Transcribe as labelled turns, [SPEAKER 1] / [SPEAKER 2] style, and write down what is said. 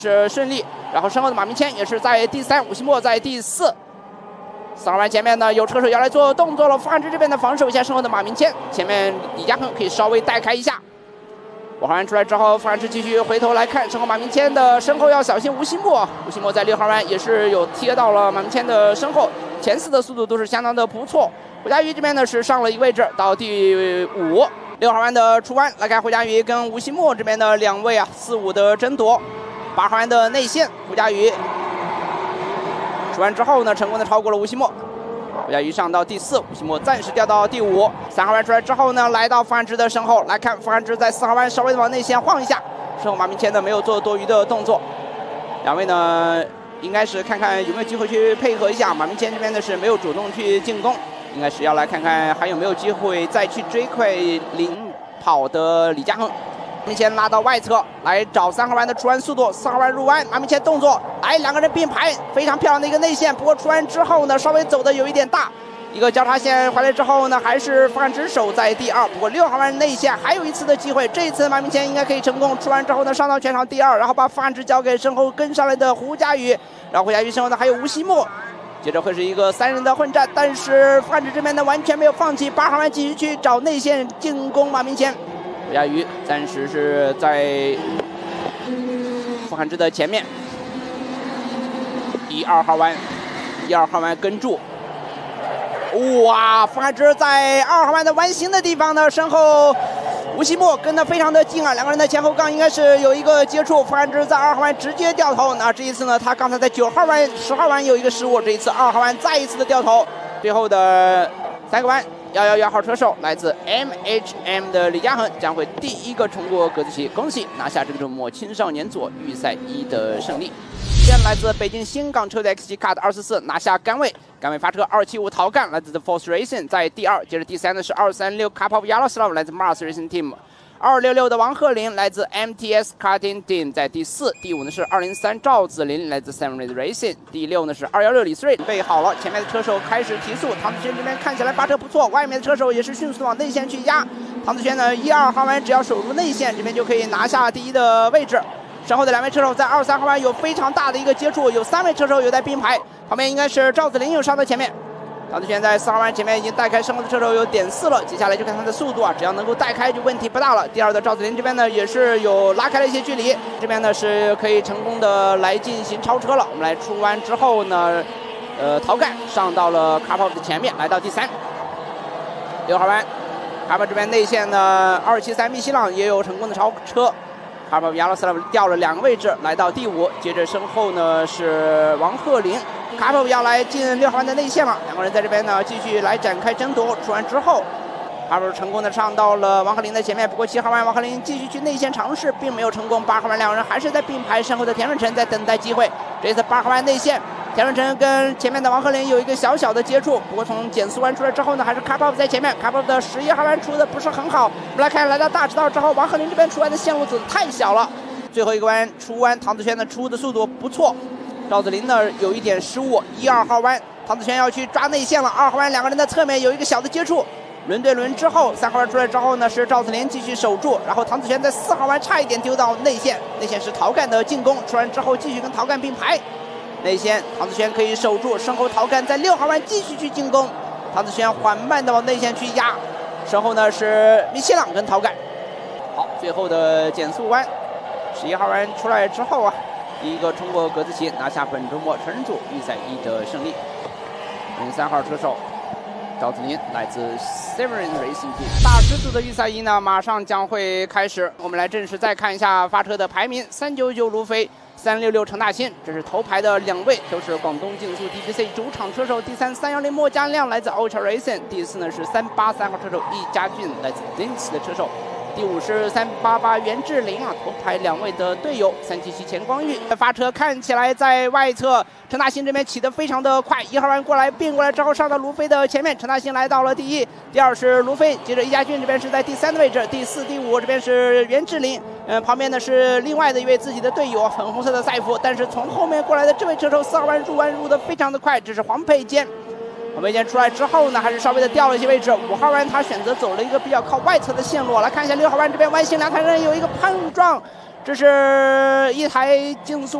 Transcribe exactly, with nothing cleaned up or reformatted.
[SPEAKER 1] 是顺利，然后身后的马明谦也是在第三，吴锡墨在第四。四号弯前面呢有车手要来做动作了，富汉芝这边的防守一下身后的马明谦，前面李嘉恒可以稍微带开一下。五号弯出来之后，富汉芝继续回头来看身后马明谦的身后要小心吴锡墨，吴锡墨在六号弯也是有贴到了马明谦的身后，前四的速度都是相当的不错。胡佳瑜这边呢是上了一个位置到第五。六号弯的出弯来看胡佳瑜跟吴锡墨这边的两位啊四五的争夺。八号弯的内线，胡佳瑜出弯之后呢，成功的超过了吴锡墨，胡佳瑜上到第四，吴锡墨暂时掉到第五。三号弯出来之后呢，来到傅汉芝的身后，来看傅汉芝在四号弯稍微的往内线晃一下，身后马明谦呢没有做多余的动作，两位呢应该是看看有没有机会去配合一下。马明谦这边呢是没有主动去进攻，应该是要来看看还有没有机会再去追快领跑的李嘉恒。马明谦拉到外侧来找三号弯的出弯速度，四号弯入弯，马明谦动作，来两个人并排，非常漂亮的一个内线。不过出弯之后呢，稍微走的有一点大，一个交叉线回来之后呢，还是傅汉芝守在第二。不过六号弯内线还有一次的机会，这一次马明谦应该可以成功。出弯之后呢，上到全场第二，然后把傅汉芝交给身后跟上来的胡佳瑜，然后胡佳瑜身后呢还有吴锡墨。接着会是一个三人的混战，但是傅汉芝这边呢完全没有放弃，八号弯继续去找内线进攻马明谦。胡佳瑜暂时是在傅汉芝的前面，一二号弯，一二号弯跟住，哇！傅汉芝在二号弯的弯形的地方呢，身后吴锡墨跟得非常的近啊，两个人的前后杠应该是有一个接触。傅汉芝在二号弯直接掉头，那这一次呢，他刚才在九号弯、十号弯有一个失误，这一次二号弯再一次的掉头。最后的三个弯。一一一号车手来自 M H M 的李嘉恒将会第一个冲过格子旗，恭喜拿下这个周末青少年组预赛一的胜利。现在来自北京新港车的 X G Cut 二四四拿下杆位，杆位发车二七五陶干来自 The Force Racing 在第二，接着第三的是二三六 Cup of Yaroslav 来自 Mars Racing Team。二六六的王鹤林来自 M T S Karting Team 在第四，第五呢是二零三赵子林来自 Seven Race Racing， 第六呢是二一六李思睿。准备好了，前面的车手开始提速，唐子轩这边看起来发车不错，外面的车手也是迅速的往内线去压。唐子轩呢一二号弯只要守住内线，这边就可以拿下第一的位置。身后的两位车手在二三号弯有非常大的一个接触，有三位车手有在并排，旁边应该是赵子林有上到前面。唐子轩在四号弯前面已经带开身后的车手有点四了，接下来就看他的速度啊，只要能够带开就问题不大了。第二的赵子林这边呢也是有拉开了一些距离，这边呢是可以成功的来进行超车了。我们来出弯之后呢，呃，陶干上到了卡帕的前面，来到第三。六号弯，卡帕这边内线呢二七三密西朗也有成功的超车。卡帕亚罗斯拉夫掉了两个位置，来到第五。接着身后呢是王鹤林，卡帕要来进六号弯的内线了，两个人在这边呢继续来展开争夺。出完之后，卡帕成功的上到了王鹤林的前面，不过七号弯王鹤林继续去内线尝试，并没有成功。八号弯两个人还是在并排，身后的田润成在等待机会。这次八号弯内线，田润成跟前面的王鹤林有一个小小的接触，不过从减速弯出来之后呢，还是卡帕在前面。卡帕的十一号弯出的不是很好，我们来看来到大直道之后，王鹤林这边出弯的线路走得太小了。最后一个弯出弯，唐子轩的出的速度不错，赵子林呢有一点失误。一二号弯，唐子轩要去抓内线了。二号弯两个人的侧面有一个小的接触，轮对轮之后，三号弯出来之后呢是赵子林继续守住，然后唐子轩在四号弯差一点丢到内线，内线是陶干的进攻，出弯之后继续跟陶干并排。内线唐子轩可以守住，身后陶干在六号弯继续去进攻，唐子轩缓慢的往内线去压，身后呢是米切朗跟陶干。好，最后的减速弯，十一号弯出来之后啊，第一个冲过格子旗，拿下本周末成人组预赛一的胜利。零三号车手赵子林来自 Seven Racing Team。大师组的预赛一呢，马上将会开始。我们来正式再看一下发车的排名：三九九卢飞，三六六陈大新，这是头排的两位，都是广东竞速 D G C 主场车手。第三三幺零莫家亮来自 Ultra Racing， 第四呢是三八三号车手易家俊来自 Lynx 的车手。第五是三八八袁志林啊，头排两位的队友。三七七钱光裕发车看起来在外侧，陈大新这边起得非常的快，一号弯过来并过来之后上到卢飞的前面，陈大新来到了第一，第二是卢飞，接着易家俊这边是在第三的位置，第四、第五这边是袁志林，嗯、呃，旁边呢是另外的一位自己的队友，粉红色的赛服，但是从后面过来的这位车手四号弯入弯入的非常的快，这是黄佩坚。黄佩坚出来之后呢，还是稍微的掉了一些位置。五号弯他选择走了一个比较靠外侧的线路，来看一下六号弯这边弯形两台人有一个碰撞， 这是一台竞速。